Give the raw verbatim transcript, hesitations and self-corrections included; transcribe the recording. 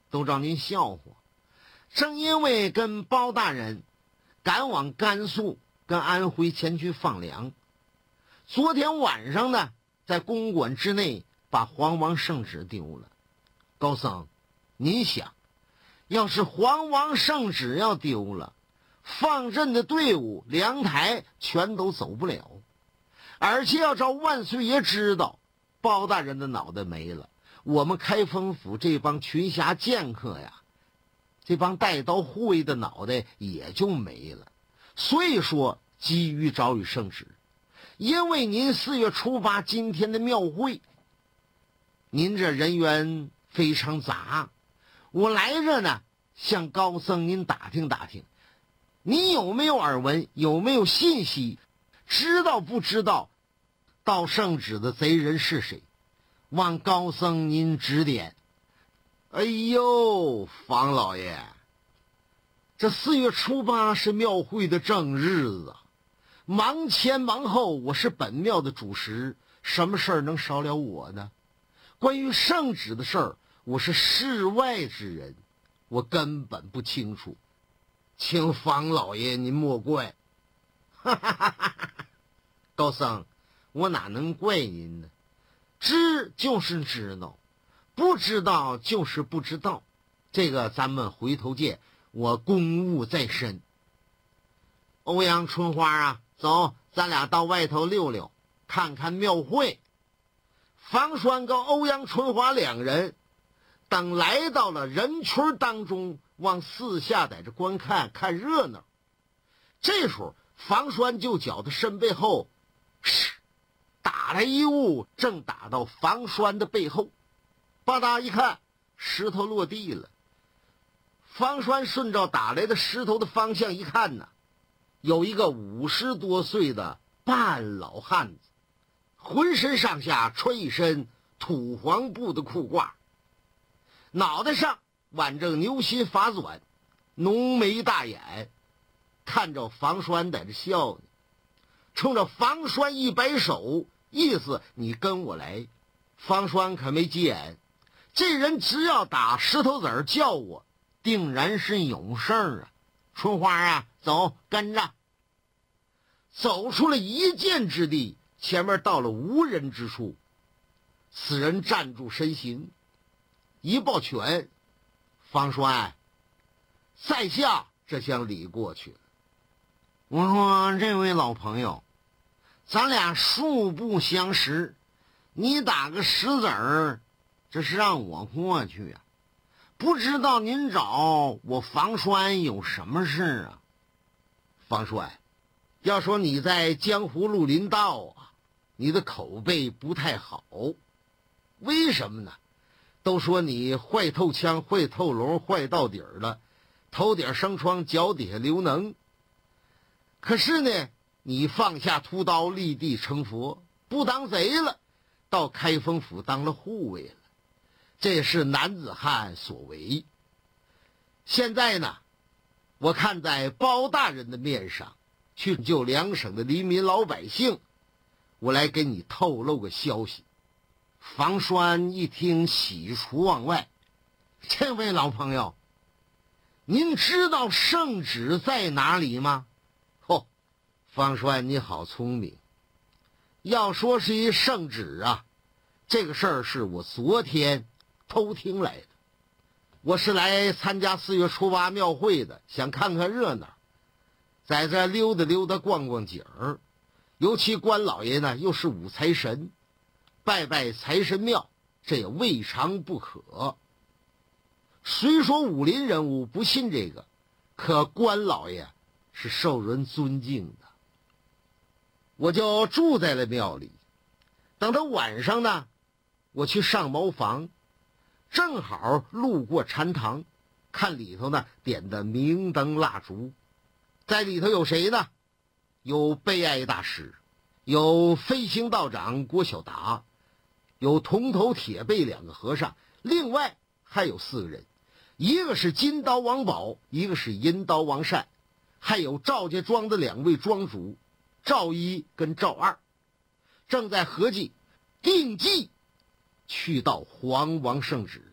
都让您笑话。正因为跟包大人赶往甘肃跟安徽前去放粮，昨天晚上呢，在公馆之内把黄王圣旨丢了。高僧，您想，要是黄王圣旨要丢了，放阵的队伍粮台全都走不了，而且要照万岁爷知道，包大人的脑袋没了，我们开封府这帮群侠剑客呀，这帮带刀护卫的脑袋也就没了。所以说急于找与圣旨，因为您四月初八今天的庙会，您这人员非常杂，我来这呢向高僧您打听打听，您有没有耳闻，有没有信息，知道不知道盗圣旨的贼人是谁，望高僧您指点。哎呦，房老爷，这四月初八是庙会的正日子，忙前忙后，我是本庙的主食，什么事儿能少了我呢？关于圣旨的事儿，我是世外之人，我根本不清楚，请房老爷您莫怪。哈哈哈哈哈！高僧，我哪能怪您呢？知就是知道，不知道就是不知道，这个咱们回头见，我公务在身。欧阳春花啊，走，咱俩到外头溜溜，看看庙会。房栓跟欧阳春花两人等来到了人群当中，往四下在这观看看热闹。这时候房栓就觉得身背后哧打来一物，正打到房栓的背后，吧嗒一看，石头落地了。房栓顺着打来的石头的方向一看呢，有一个五十多岁的半老汉子，浑身上下穿一身土黄布的裤褂，脑袋上挽着牛心发钻，浓眉大眼，看着房栓在这笑呢，冲着房栓一摆手，意思你跟我来。房栓可没急眼，这人只要打石头子儿叫我，定然是有事儿啊。春花啊，走，跟着。走出了一箭之地，前面到了无人之处，此人站住身形，一抱拳，方栓在下这厢礼过去了。我说这位老朋友，咱俩素不相识，你打个石子儿，这是让我过去啊，不知道您找我房栓有什么事啊？房栓，要说你在江湖绿林道啊，你的口碑不太好。为什么呢？都说你坏透枪，坏透笼，坏到底儿了，头顶生疮，脚底下流脓。可是呢，你放下屠刀，立地成佛，不当贼了，到开封府当了护卫了，这是男子汉所为。现在呢，我看在包大人的面上，去救两省的黎民老百姓，我来给你透露个消息。房栓一听，喜出望外，这位老朋友，您知道圣旨在哪里吗？哦，房栓你好聪明。要说是一圣旨啊，这个事儿是我昨天偷听来的。我是来参加四月初八庙会的，想看看热闹，在这溜达溜达逛逛景儿。尤其关老爷呢又是武财神，拜拜财神庙，这也未尝不可。虽说武林人物不信这个，可关老爷是受人尊敬的。我就住在了庙里，等到晚上呢，我去上茅房，正好路过禅堂，看里头呢点的明灯蜡烛，在里头有谁呢？有悲哀大师，有飞行道长郭小达，有铜头铁背两个和尚，另外还有四个人，一个是金刀王宝，一个是银刀王善，还有赵家庄的两位庄主赵一跟赵二，正在合计定计去到黄王圣旨。